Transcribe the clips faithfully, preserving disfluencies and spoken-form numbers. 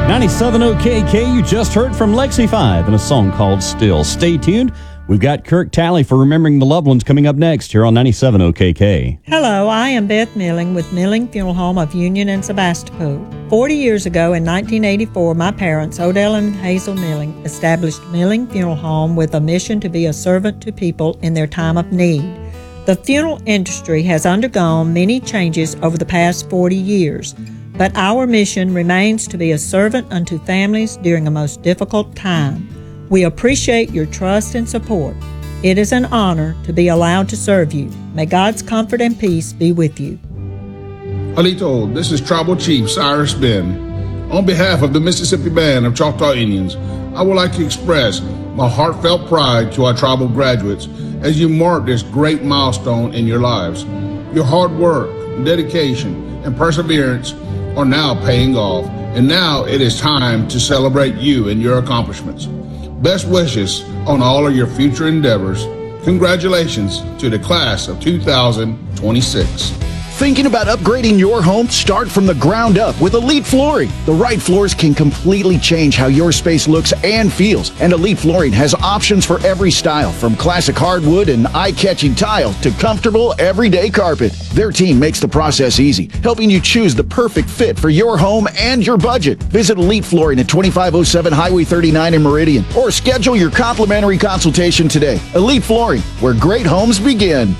ninety-seven O K K, you just heard from Lexi five and a song called Still. Stay tuned. We've got Kirk Talley for Remembering the Loved Ones coming up next here on ninety-seven O K K. Hello, I am Beth Milling with Milling Funeral Home of Union and Sebastopol. Forty years ago in nineteen eighty-four, my parents, Odell and Hazel Milling, established Milling Funeral Home with a mission to be a servant to people in their time of need. The funeral industry has undergone many changes over the past forty years, but our mission remains to be a servant unto families during a most difficult time. We appreciate your trust and support. It is an honor to be allowed to serve you. May God's comfort and peace be with you. Alito, this is Tribal Chief Cyrus Ben. On behalf of the Mississippi Band of Choctaw Indians, I would like to express my heartfelt pride to our tribal graduates as you mark this great milestone in your lives. Your hard work, dedication, and perseverance are now paying off, and now it is time to celebrate you and your accomplishments. Best wishes on all of your future endeavors. Congratulations to the class of two thousand twenty-six. Thinking about upgrading your home? Start from the ground up with Elite Flooring. The right floors can completely change how your space looks and feels. And Elite Flooring has options for every style, from classic hardwood and eye-catching tile to comfortable everyday carpet. Their team makes the process easy, helping you choose the perfect fit for your home and your budget. Visit Elite Flooring at twenty-five oh seven Highway thirty-nine in Meridian, or schedule your complimentary consultation today. Elite Flooring, where great homes begin.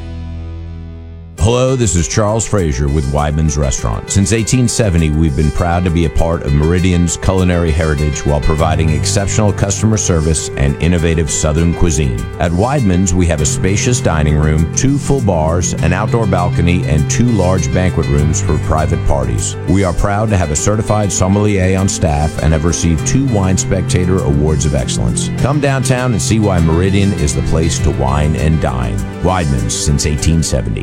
Hello, this is Charles Frazier with Weidman's Restaurant. Since eighteen seventy, we've been proud to be a part of Meridian's culinary heritage while providing exceptional customer service and innovative Southern cuisine. At Weidman's, we have a spacious dining room, two full bars, an outdoor balcony, and two large banquet rooms for private parties. We are proud to have a certified sommelier on staff and have received two Wine Spectator Awards of Excellence. Come downtown and see why Meridian is the place to wine and dine. Weidman's since eighteen seventy.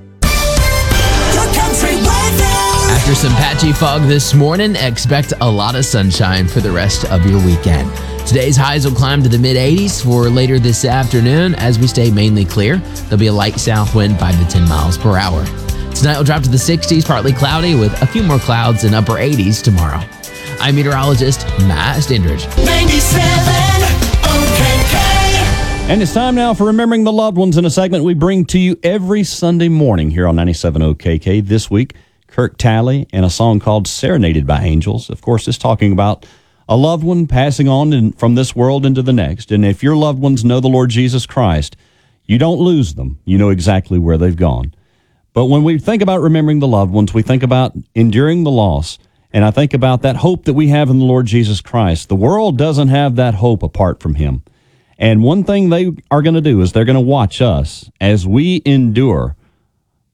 After some patchy fog this morning, expect a lot of sunshine for the rest of your weekend. Today's highs will climb to the mid eighties for later this afternoon as we stay mainly clear. There'll be a light south wind, five to ten miles per hour. Tonight will drop to the sixties, partly cloudy with a few more clouds and upper eighties tomorrow. I'm meteorologist Matt Stendridge. ninety-seven O K K. And it's time now for Remembering the Loved Ones, in a segment we bring to you every Sunday morning here on ninety-seven O K K. This week, Kirk Talley and a song called Serenaded by Angels. Of course, it's talking about a loved one passing on in, from this world into the next. And if your loved ones know the Lord Jesus Christ, you don't lose them. You know exactly where they've gone. But when we think about remembering the loved ones, we think about enduring the loss. And I think about that hope that we have in the Lord Jesus Christ. The world doesn't have that hope apart from him. And one thing they are going to do is they're going to watch us as we endure